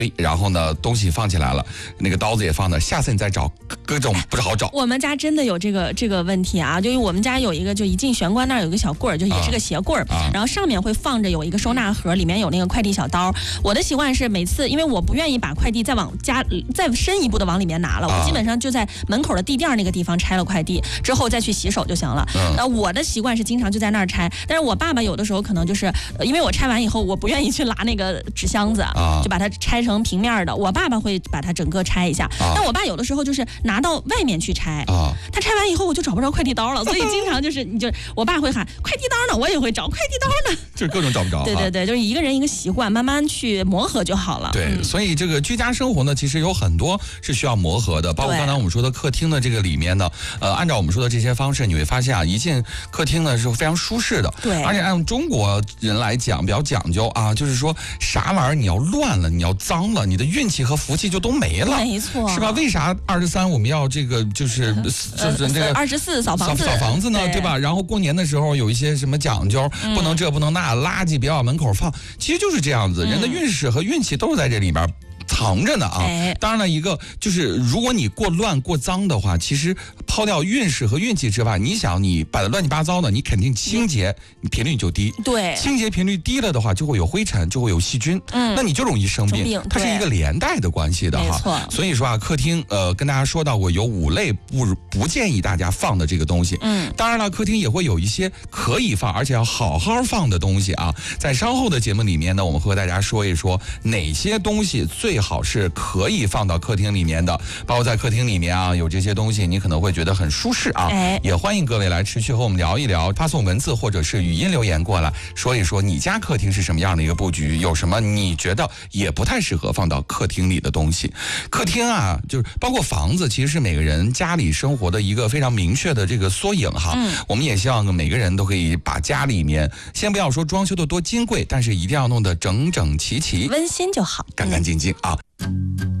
然后呢，东西放起来了，那个刀子也放那，下次你再找，各种不是好找。 我们家真的有这个问题啊，就因为我们家有一个，就一进玄关那儿有一个小柜儿，就也是个鞋柜儿，然后上面会放着有一个收纳盒，里面有那个快递小刀。我的习惯是每次，因为我不愿意把快递再深一步的往里面拿了，我基本上就在门口的地垫那个地方拆了快递之后再去洗手就行了。我的习惯是经常就在那儿拆，但是我爸爸有的时候可能就是因为我拆完以后，我不愿意去拿那个纸箱子，就把它拆成平面的。我爸爸会把它整个拆一下，但我爸有的时候就是拿到外面去拆，他拆完以后我就找不着快递刀了，所以经常就是我爸会喊快递刀呢，我也会找快递刀呢， 就是各种找不着。 对，就是一个人一个习惯，慢慢去磨合就好了。 对，所以这个居家生活呢，其实有很多是需要磨合的，包括刚才我们说的客厅的这个里面呢，按照我们说的这些方式，你会发现啊，一进客厅呢是非常舒适的。 对， 而且按中国人来讲比较讲究啊，就是说啥玩意儿你要乱了，你要脏了，你的运气和福气就都没了， 没错， 是吧？为啥23我们要这个就是这个 24扫房子呢，对吧？然后过年的时候有一些什么讲究，不能这不能那，垃圾别往门口放，其实就是这样子，人的运势和运气都是在这里边藏着呢啊！当然了，一个就是如果你过乱过脏的话，其实抛掉运势和运气之外，你想你摆的乱七八糟的，你肯定清洁频率就低。 对， 清洁频率低了的话，就会有灰尘，就会有细菌，那你就容易生病。它是一个连带的关系的哈。 没错。 所以说啊，客厅跟大家说到过有5类不建议大家放的这个东西。当然了，客厅也会有一些可以放而且要好好放的东西啊。在稍后的节目里面呢，我们会和大家说一说哪些东西最好是可以放到客厅里面的，包括在客厅里面啊有这些东西，你可能会觉得很舒适啊。也欢迎各位来持续和我们聊一聊，发送文字或者是语音留言过来，说一说你家客厅是什么样的一个布局，有什么你觉得也不太适合放到客厅里的东西。客厅啊，就是包括房子，其实是每个人家里生活的一个非常明确的这个缩影哈。我们也希望每个人都可以把家里面，先不要说装修的多金贵，但是一定要弄得整整齐齐， 温馨就好， 干干净净啊。